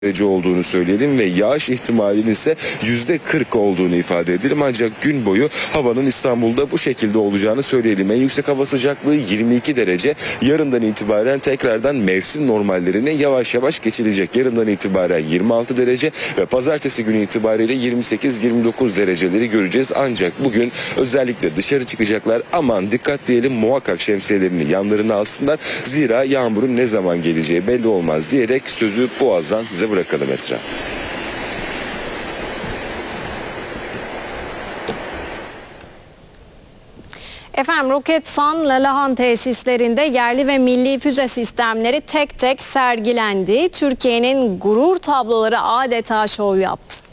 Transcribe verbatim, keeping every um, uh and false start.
derece olduğunu söyleyelim ve yağış ihtimalinin ise yüzde kırk olduğunu ifade edelim. Ancak gün boyu havanın İstanbul'da bu şekilde olacağını söyleyelim. En yüksek hava sıcaklığı yirmi iki derece. Yarından itibaren tekrardan mevsim normallerine yavaş yavaş geçilecek. Yarından itibaren yirmi altı derece ve pazartesi günü itibariyle yirmi sekiz yirmi dokuz dereceleri göreceğiz. Ancak bugün özellikle dışarı çıkacaklar, aman dikkat diyelim, muhakkak şemsiyelerini yanlarına alsınlar. Zira yağmurun ne zaman geleceği belli olmaz diyerek sözü Boğaz'dan size bırakalım Esra. Efendim, Roketsan Lalahan tesislerinde yerli ve milli füze sistemleri tek tek sergilendi. Türkiye'nin gurur tabloları adeta şov yaptı.